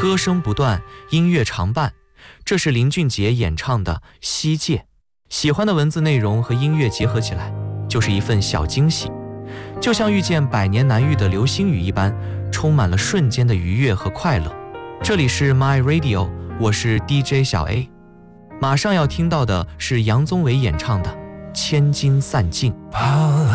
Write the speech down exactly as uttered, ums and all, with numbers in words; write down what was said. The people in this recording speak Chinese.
歌声不断，音乐常伴。这是林俊杰演唱的《西界》，喜欢的文字内容和音乐结合起来，就是一份小惊喜，就像遇见百年难遇的流星雨一般，充满了瞬间的愉悦和快乐。这里是 My Radio， 我是 D J 小 A。 马上要听到的是杨宗纬演唱的《千金散尽》。